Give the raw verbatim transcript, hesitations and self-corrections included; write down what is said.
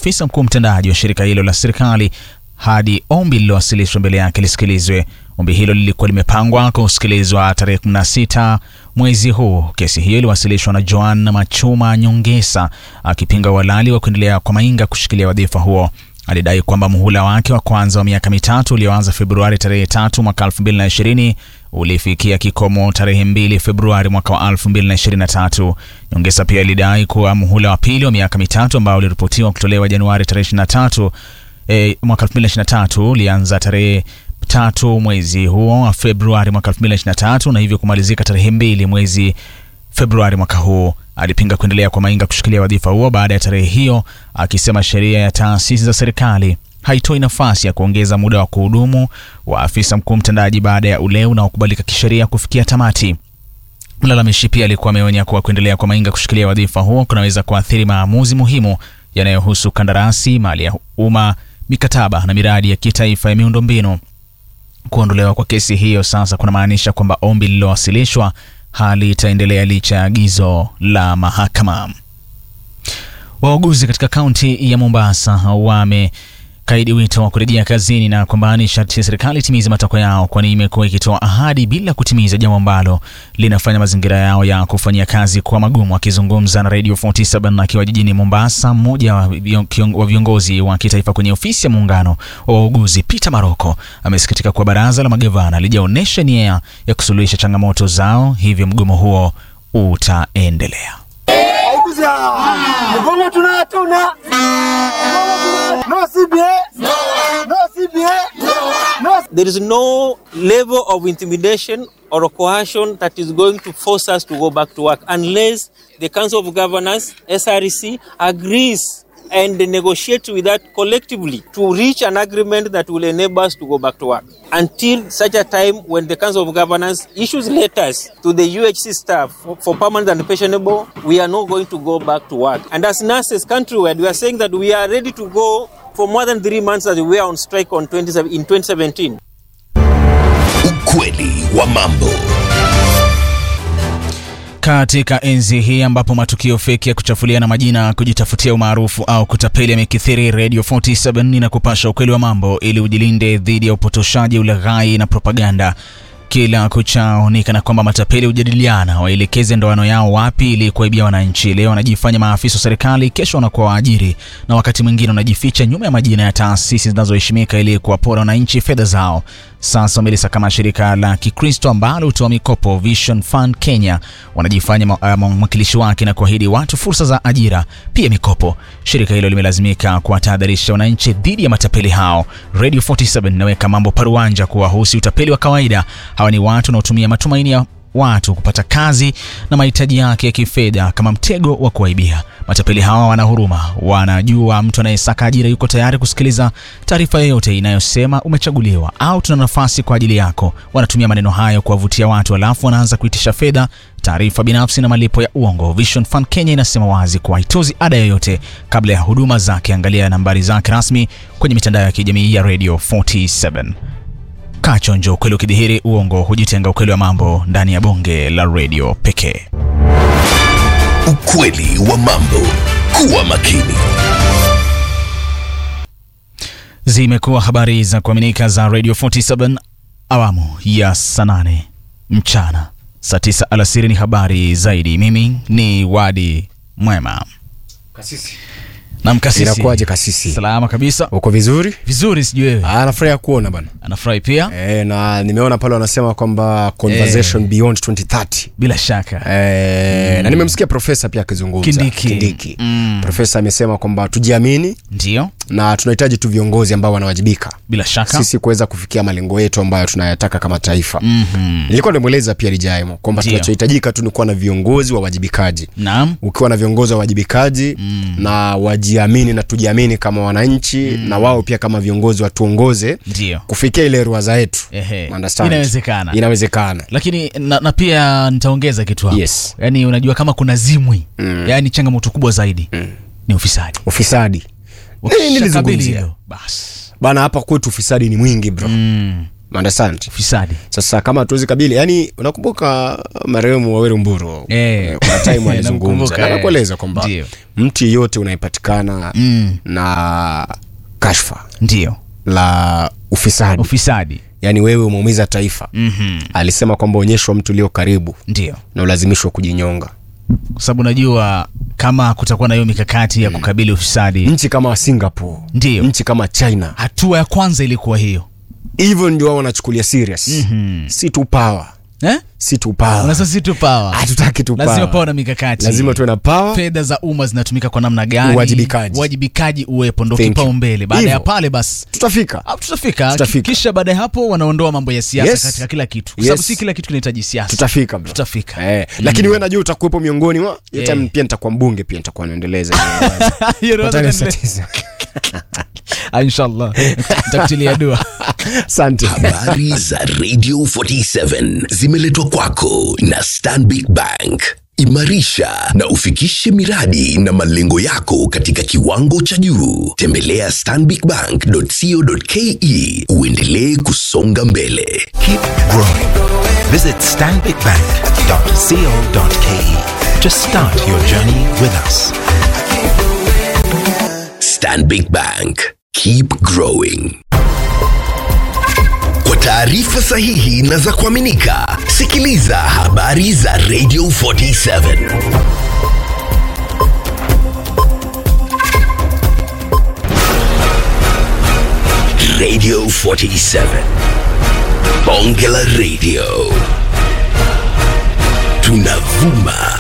afisa mkuu mtendaji wa shirika hilo la serikali hadi ombi lililowasilishwa mbele yake lisikilizwe. Ombi hilo lilikuwa limepangwa kusikilizwa tarehe kumi na sita mwezi huu. Kesi hiyo iliwasilishwa na Joan Machuma Nyongesa akipinga uhalali wa kuendelea kwa Mainga kushikilia wadhifa huo. Alidai kwamba muhula wake wa kwanza wa miaka mitatu ulioanza Februari tarehe tatu mwaka elfu mbili na ishirini ulifikia kikomo tarehe mbili Februari mwaka wa elfu mbili na ishirini na tatu. Nyongesa pia alidai kuwa muhula wa pili wa miaka mitatu ambao uliripotiwa kutolewa Januari tarehe ishirini na tatu e, mwaka elfu mbili na ishirini na tatu ulianza tarehe tatu mwezi huo wa Februari mwaka elfu mbili na ishirini na tatu na hivyo kumalizika tarehe mbili mwezi Februari mwaka huu. Alipinga kuendelea kwa Mainga kushikilia wadhifa huo baada ya tarehe hiyo, akisema sheria ya taasisi za serikali haitoi nafasi ya kuongeza muda wa kuhudumu wa afisa mkuu mtendaji baada ya ule unaokubalika kisheria kufikia tamati. Mlalamishi pia alikuwa ameonya kuwa kuendelea kwa Mainga kushikilia wadhifa huo kunaweza kuathiri maamuzi muhimu yanayohusu kandarasi, mali ya umma, mikataba na miradi ya kitaifa ya miundombinu. Kuondolewa kwa kesi hiyo sasa kunamaanisha kwamba ombi lililowasilishwa hali itaendelea licha ya agizo la mahakama. Wauguzi katika kaunti ya Mombasa wamekaidi wito wa kurejea kazini na kwamba ni sharti serikali timize matakwa yao, kwani imekuwa ikitoa ahadi bila kutimiza, jambo ambalo linafanya mazingira yao ya kufanyia kazi kwa magumu. Akizungumza na Radio arobaini na saba akiwa jijini Mombasa, mmoja wa viongozi wa kitaifa kwenye ofisi ya muungano wa wauguzi Peter Maroko amesikitika kwa baraza la magavana lijaonesha nia ya kusuluhisha changamoto zao, hivyo mgomo huo utaendelea. Mgomo tunatuna. No C B A. No C B A. No. There is no level of intimidation or coercion that is going to force us to go back to work unless the Council of Governors, S R C, agrees and negotiate with that collectively to reach an agreement that will enable us to go back to work. Until such a time when the Council of Governors issues letters to the U H C staff for, for permanent and pensionable, we are not going to go back to work. And as nurses countrywide, we are saying that we are ready to go for more than three months as we were on strike on twenty, in twenty seventeen. Ukweli wa mambo. Katika enzi hii ambapo matukio feki ya kuchafulia na majina, kujitafutia umaarufu au kutapeli yamekithiri, Radio arobaini na saba inakupasha ukweli wa mambo ili ujilinde dhidi ya upotoshaji, ulaghai na propaganda. Kila kuchao ni kana kwamba matapeli hujadiliana waelekeze ndoano yao wapi ili kuibia wananchi. Leo wanajifanya maafisa wa serikali, kesho wanakuwa waajiri, na wakati mwingine wanajificha nyuma ya majina ya taasisi zinazoheshimika ili kuwapora wananchi fedha zao. Sasa wamelisa kama shirika la Kikristo ambalo hutoa mikopo Vision Fund Kenya wanajifanya mwakilishi wake na kuahidi watu fursa za ajira, pia mikopo. Shirika hilo limelazimika kuwatahadharisha wananchi dhidi ya matapeli hao. Radio arobaini na saba inaweka mambo paruanja kuwahusu utapeli wa kawaida. Hawa ni watu wanaotumia matumaini ya watu kupata kazi na mahitaji yake ya kifedha kama mtego wa kuaibia. Matapeli hawa wana huruma, wanajua mtu anayesaka ajira yuko tayari kusikiliza taarifa yoyote inayosema umechaguliwa au tuna nafasi kwa ajili yako. Wanatumia maneno hayo kuwavutia watu, alafu wanaanza kuitisha fedha, taarifa binafsi na malipo ya uongo. Vision Fund Kenya inasema wazi kuwa haitozi ada yoyote kabla ya huduma zake. Angalia nambari zake rasmi kwenye mitandao ya kijamii ya Radio arobaini na saba. Kachonjo, ukweli ukidhihiri uongo hujitenga. Ukweli wa mambo ndani ya bonge la radio pekee. Ukweli wa mambo. Kuwa makini. Zimekuwa habari za kuaminika za Radio arobaini na saba awamu ya saa nane mchana. Saa tisa alasiri ni habari zaidi. Mimi ni Wadi Mwema. Kasisi. Na mkasisi. Inakuaje kasisi? Salama kabisa. Uko vizuri? Vizuri, sijui wewe. Ah, nafurahi kuona bana. Anafurahi pia? Eh, na nimeona pale wanasema kwamba conversation eh, beyond twenty thirty. Bila shaka. Eh, mm. na nimemsikia profesa pia akizungumza. Kindiki. Kindiki. Mm. Profesa amesema kwamba tujiamini. Ndio. Na tunahitaji tu viongozi ambao wanawajibika. Bila shaka. Sisi kuweza kufikia malengo yetu ambayo tunayataka kama taifa. Mhm. Nilikuwa nimeeleza pia Rijaimo kwamba tunachohitajika tu ni kuwa na viongozi wa wajibikaji. Naam. Ukiwa na viongozi wa wajibikaji mm. na wajiamini na tujiamini kama wananchi mm. na wao pia kama viongozi watuongoze kufikia ile ruwaza yetu. Inawezekana. Inawezekana. Lakini na, na pia nitaongeza kitu hapo. Yes. Yaani unajua kama kuna zimwi, mm. yaani changamoto kubwa zaidi mm. ni ufisadi. Ufisadi. Nilizungumzia basi. Bana hapa kwetu ufisadi ni mwingi bro. Mm. Understand? Ufisadi. Sasa kama tuwezi kabili, yani unakumbuka marehemu Waweru Mburu eh, kuna time alizungumza na nakueleza kwamba mtu yeyote unayepatikana mm. na kashfa ndio la ufisadi ufisadi yani wewe umeumiza taifa mm-hmm. alisema kwamba onyeshwa mtu leo karibu ndio na ulazimishwa kujinyonga, kwa sababu unajua kama kutakuwa na hiyo mikakati ya kukabili ufisadi nchi kama Singapore ndio nchi kama China hatua ya kwanza ilikuwa hiyo. Hivyo ndio wao wanachukulia serious. Mm-hmm. Si tu power. Eh? Si tu power. Unasema si tu power. Hatutaki tu power. Lazima power na mikakati. Lazima tuwe na power. Fedha za umma zinatumika kwa namna gani? Uwajibikaji. Uwajibikaji uwepo ndio kipaumbele. Baada ya pale basi tutafika. Au tutafika. tutafika. Kisha baada ya hapo wanaondoa mambo ya siasa yes. katika kila kitu. Kwa sababu yes. si kila kitu kinahitaji siasa. Tutafika bro. Tutafika. Eh, mm. Lakini wewe najua utakuwepo miongoni mwa hiyo time yeah. pia nitakuwa mbunge pia nitakuwa naendeleza hiyo. Patani statistics. Inshallah. Nitakutilia dua. Asante. Habari za Radio forty-seven zimeletwa kwako na Stanbic Bank. Imarisha na ufikishe miradi na malengo yako katika kiwango cha juu. Tembelea stanbic bank dot co dot ke uendelee kusonga mbele. Keep growing. Visit stanbic bank dot co dot ke to start your journey with us. Stanbic Bank. Keep growing. Kwa taarifa sahihi na za kuaminika, sikiliza habari za Radio forty-seven. Radio forty-seven. Bonge la Radio. Tunavuma